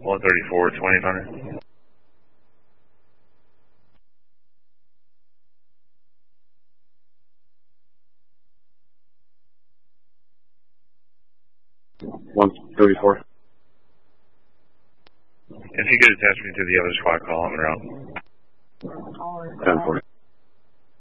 134, 2000. $134. If you could attach me to the other squad, call on the route. 1040.